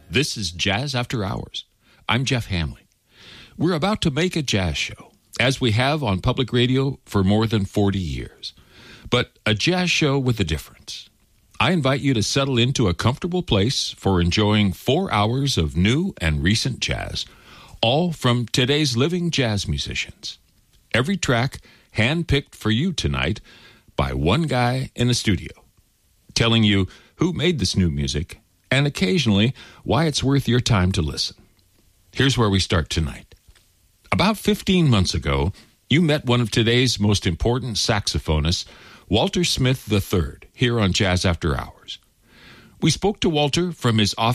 This is Jazz After Hours. I'm Jeff Hamley. We're about to make a jazz show, as we have on public radio for more than 40 years. But a jazz show with a difference. I invite you to settle into a comfortable place for enjoying 4 hours of new and recent jazz, all from today's living jazz musicians. Every track handpicked for you tonight by one guy in a studio, telling you who made this new music and occasionally why it's worth your time to listen. Here's where we start tonight. About 15 months ago, you met one of today's most important saxophonists, Walter Smith III, here on Jazz After Hours. We spoke to Walter from his office